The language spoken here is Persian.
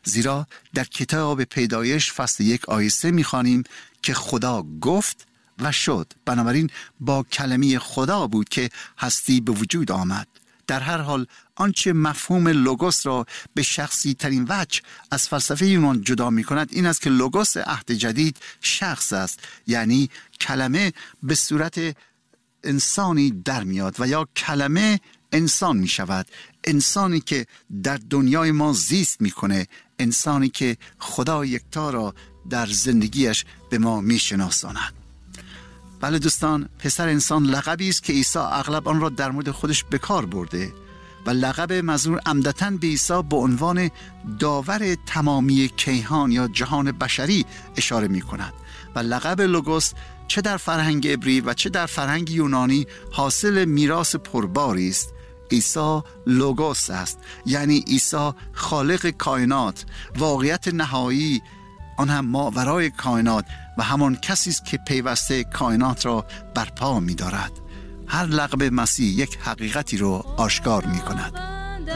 زیرا در کتاب پیدایش فصل 1 آیه 3 می‌خوانیم که خدا گفت و شد. بنابراین با کلمه خدا بود که هستی به وجود آمد. در هر حال آنچه مفهوم لوگوس را به شخصی ترین وجه از فلسفه یونان جدا می کند این است که لوگوس عهد جدید شخص است، یعنی کلمه به صورت انسانی در میاد و یا کلمه انسان می شود، انسانی که در دنیای ما زیست می کنه، انسانی که خدا یکتا را در زندگیش به ما می شناساند. بله دوستان، پسر انسان لقبی است که عیسی اغلب آن را در مورد خودش به کار برده و لقب مذکور عمدتاً به عیسی به عنوان داور تمامی کیهان یا جهان بشری اشاره می کند و لقب لوگوس چه در فرهنگ عبری و چه در فرهنگ یونانی حاصل میراث پرباری است. عیسی لوگوس است، یعنی عیسی خالق کائنات، واقعیت نهایی، آن هم ماورای کائنات و همان کسی است که پیوسته کائنات را برپا می دارد. هر لقب مسیح یک حقیقتی رو آشکار می کند.